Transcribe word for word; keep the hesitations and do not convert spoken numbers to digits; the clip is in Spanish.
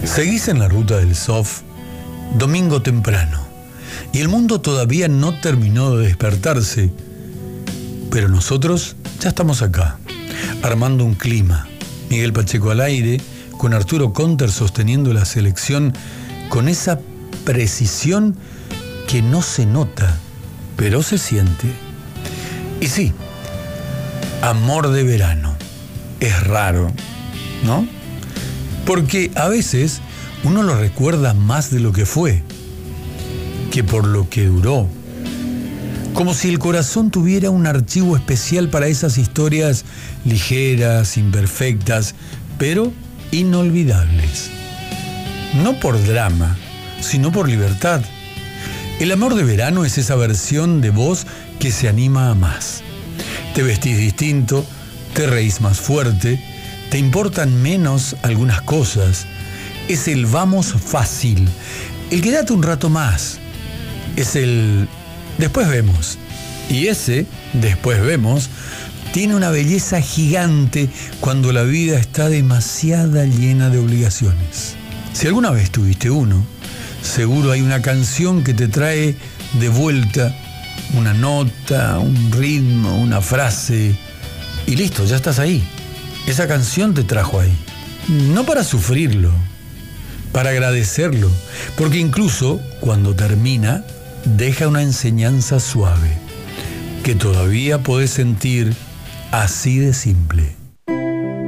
Seguís en la ruta del surf, domingo temprano, y el mundo todavía no terminó de despertarse, pero nosotros ya estamos acá, armando un clima. Miguel Pacheco al aire, con Arturo Conter sosteniendo la selección con esa precisión que no se nota, pero se siente. Y sí, amor de verano. Es raro, ¿no? Porque a veces uno lo recuerda más de lo que fue, que por lo que duró. Como si el corazón tuviera un archivo especial para esas historias ligeras, imperfectas, pero inolvidables. No por drama, sino por libertad. El amor de verano es esa versión de vos que se anima a más. Te vestís distinto, te reís más fuerte, te importan menos algunas cosas. Es el vamos fácil, el quédate un rato más. Es el después vemos. Y ese después vemos tiene una belleza gigante cuando la vida está demasiado llena de obligaciones. Si alguna vez tuviste uno, seguro hay una canción que te trae de vuelta una nota, un ritmo, una frase, y listo, ya estás ahí. Esa canción te trajo ahí. No para sufrirlo, para agradecerlo, porque incluso cuando termina, deja una enseñanza suave, que todavía podés sentir así de simple.